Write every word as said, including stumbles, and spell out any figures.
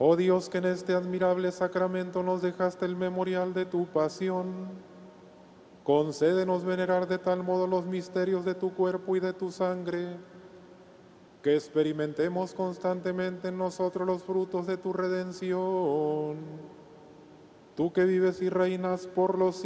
Oh Dios, que en este admirable sacramento nos dejaste el memorial de tu pasión, concédenos venerar de tal modo los misterios de tu cuerpo y de tu sangre, que experimentemos constantemente en nosotros los frutos de tu redención. Tú que vives y reinas por los